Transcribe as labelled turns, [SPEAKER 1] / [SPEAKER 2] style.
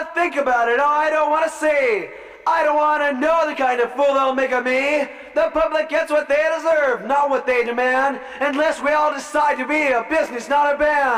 [SPEAKER 1] want to think about it. Oh, I don't want to see. I don't want to know the kind of fool they'll make of me. The public gets what they deserve, not what they demand, unless we all decide to be a business, not a band.